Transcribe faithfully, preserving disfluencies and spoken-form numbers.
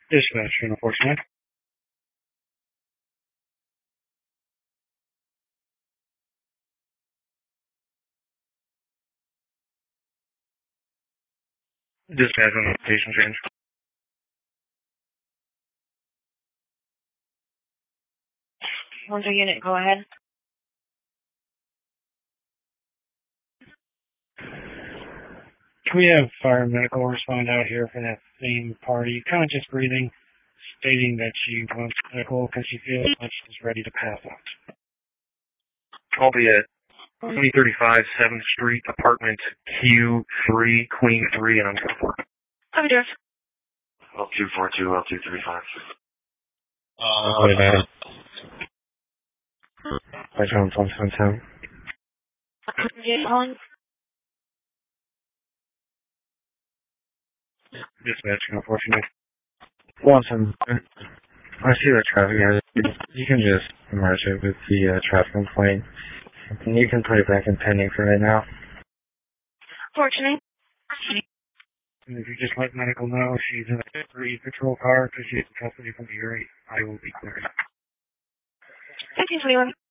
Dispatch, unfortunately. Dispatch on location change. One unit, go ahead. We have fire and medical respond out here for that same party. Conscious breathing, stating that she wants medical because she feels like she's ready to pass out. I'll be at twenty thirty-five seventh Street, apartment Q three, Queen three, and I'm going for Copy, Jeff. L two forty-two, L two thirty-five. Uh, wait a minute. I found something too. Jay calling. Dispatch, unfortunately. Watson, I see the traffic. You can just merge it with the uh, traffic complaint. And you can put it back in pending for right now. Fortunately. And if you just let medical know she's in a three patrol car because she's in custody from the area, I will be cleared. Thank you, Leland.